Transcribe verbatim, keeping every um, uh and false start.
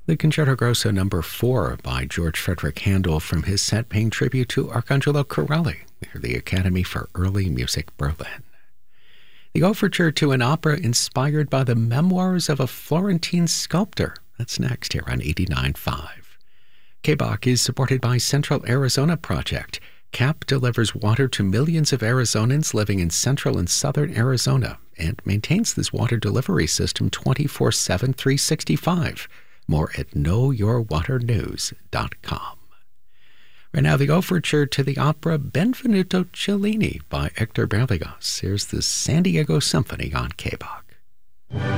The Concerto Grosso number four by George Frederick Handel from his set paying tribute to Arcangelo Corelli near the Academy for Early Music Berlin. The overture to an opera inspired by the memoirs of a Florentine sculptor. That's next here on eighty-nine point five. K B O C is supported by Central Arizona Project. C A P delivers water to millions of Arizonans living in central and southern Arizona and maintains this water delivery system twenty-four seven, three sixty-five. More at know your water news dot com. Right now, the overture to the opera Benvenuto Cellini by Hector Berlioz. Here's the San Diego Symphony on K B O C.